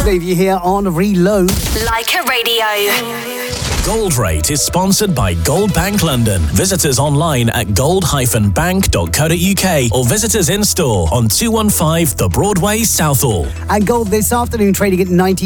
Davey here on Reload. Leica Radio. Gold Rate is sponsored by Gold Bank London. Visit us online at gold-bank.co.uk or visit us in store on 215 The Broadway, Southall. And gold this afternoon trading at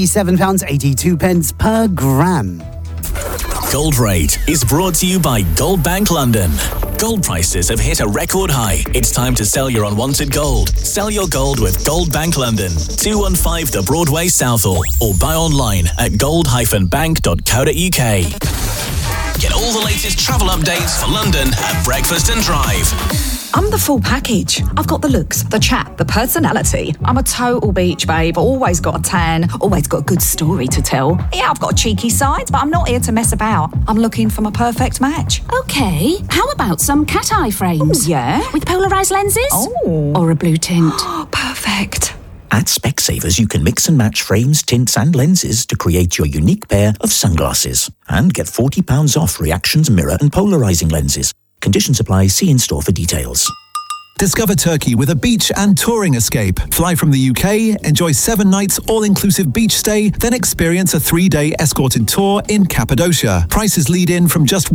£97.82 per gram. Gold Rate is brought to you by Gold Bank London. Gold prices have hit a record high. It's time to sell your unwanted gold. Sell your gold with Gold Bank London, 215 The Broadway, Southall, or buy online at gold-bank.co.uk. Get all the latest travel updates for London at Breakfast and Drive. I'm the full package. I've got the looks, the chat, the personality. I'm a total beach babe, always got a tan, always got a good story to tell. Yeah, I've got a cheeky side, but I'm not here to mess about. I'm looking for my perfect match. Okay, how about some cat eye frames? Ooh, yeah? With polarised lenses? Oh. Or a blue tint? Perfect. At Specsavers, you can mix and match frames, tints and lenses to create your unique pair of sunglasses. And get £40 off Reactions mirror and polarising lenses. Conditions apply. See in-store for details. Discover Turkey with a beach and touring escape. Fly from the UK, enjoy 7 nights all-inclusive beach stay, then experience a 3-day escorted tour in Cappadocia. Prices lead in from just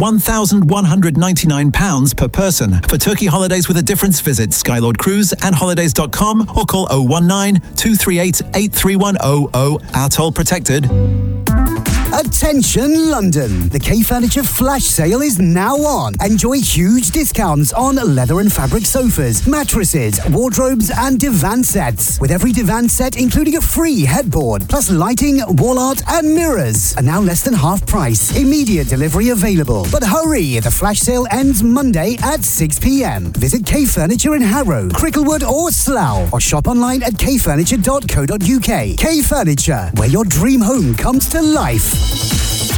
£1,199 per person. For Turkey holidays with a difference, visit Skylord Cruise and holidays.com or call 019 238 83100. Atoll protected. Attention London! The K Furniture flash sale is now on. Enjoy huge discounts on leather and fabric sofas, mattresses, wardrobes and divan sets. With every divan set including a free headboard, plus lighting, wall art and mirrors. And now less than half price. Immediate delivery available. But hurry, the flash sale ends Monday at 6 p.m. Visit K Furniture in Harrow, Cricklewood or Slough, or shop online at kfurniture.co.uk. K Furniture, where your dream home comes to life.